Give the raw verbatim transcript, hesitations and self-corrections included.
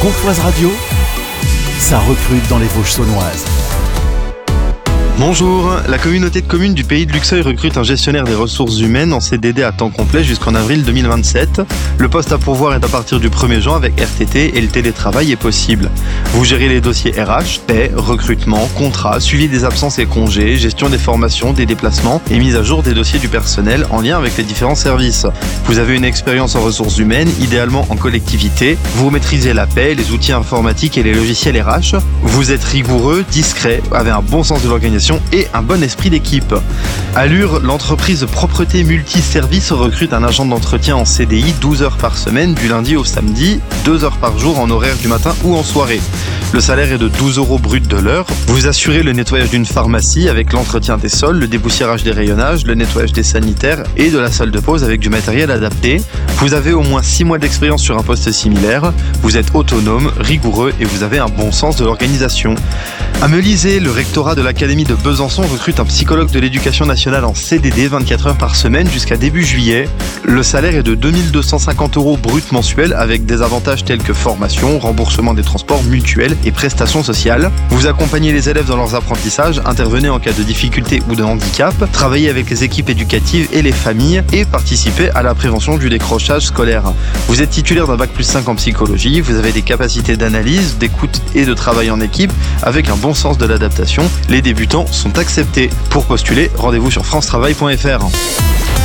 Pontoise Radio, ça recrute dans les Vosges saunoises. Bonjour, la communauté de communes du Pays de Luxeuil recrute un gestionnaire des ressources humaines en C D D à temps complet jusqu'en avril deux mille vingt-sept. Le poste à pourvoir est à partir du premier juin avec R T T et le télétravail est possible. Vous gérez les dossiers R H, paie, recrutement, contrat, suivi des absences et congés, gestion des formations, des déplacements et mise à jour des dossiers du personnel en lien avec les différents services. Vous avez une expérience en ressources humaines, idéalement en collectivité. Vous maîtrisez la paie, les outils informatiques et les logiciels R H. Vous êtes rigoureux, discret, avez un bon sens de l'organisation et un bon esprit d'équipe. Allure, l'entreprise Propreté Multiservice recrute un agent d'entretien en C D I douze heures par semaine du lundi au samedi, deux heures par jour en horaire du matin ou en soirée. Le salaire est de douze euros brut de l'heure. Vous assurez le nettoyage d'une pharmacie avec l'entretien des sols, le dépoussiérage des rayonnages, le nettoyage des sanitaires et de la salle de pause avec du matériel adapté. Vous avez au moins six mois d'expérience sur un poste similaire. Vous êtes autonome, rigoureux et vous avez un bon sens de l'organisation. À Melisée, le rectorat de l'Académie de Besançon recrute un psychologue de l'éducation nationale en C D D vingt-quatre heures par semaine jusqu'à début juillet. Le salaire est de deux mille deux cent cinquante euros brut mensuel avec des avantages tels que formation, remboursement des transports mutuels et prestations sociales. Vous accompagnez les élèves dans leurs apprentissages, intervenez en cas de difficulté ou de handicap, travaillez avec les équipes éducatives et les familles et participez à la prévention du décrochage scolaire. Vous êtes titulaire d'un bac plus cinq en psychologie, vous avez des capacités d'analyse, d'écoute et de travail en équipe avec un bon sens de l'adaptation. Les débutants sont acceptés. Pour postuler, rendez-vous sur france travail point f r.